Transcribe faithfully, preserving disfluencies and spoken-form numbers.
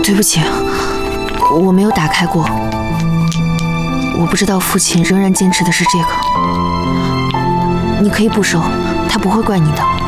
对不起，我没有打开过，我不知道父亲仍然坚持的是这个。你可以不收，他不会怪你的。